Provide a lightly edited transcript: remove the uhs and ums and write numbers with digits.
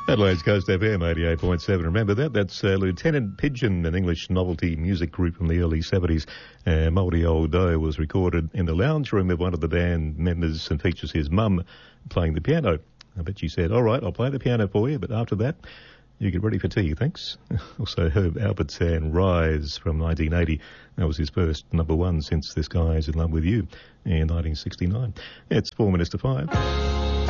Adelaide's Coast FM 88.7. Remember that? That's Lieutenant Pigeon, an English novelty music group from the early 70s. Mouldy Old Doe was recorded in the lounge room of one of the band members and features his mum playing the piano. I bet she said, all right, I'll play the piano for you, but after that, you get ready for tea, thanks. Also, Herb Alpert's and Rise from 1980. That was his first number one since This Guy's in Love with You in 1969. It's 4 minutes to 5.